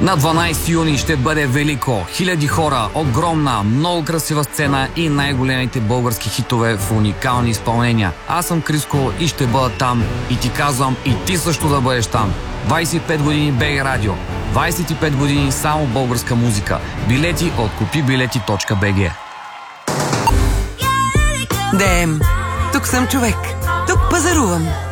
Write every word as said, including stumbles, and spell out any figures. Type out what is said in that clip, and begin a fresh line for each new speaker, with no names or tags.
На дванайсети юни ще бъде велико. Хиляди хора, огромна, много красива сцена и най-големите български хитове в уникални изпълнения. Аз съм Криско и ще бъда там. И ти казвам, и ти също да бъдеш там. двайсет и пет години БГ Радио. двайсет и пет години само българска музика. Билети от купи билети точка би джи.
Дем, тук съм човек. Тук пазарувам.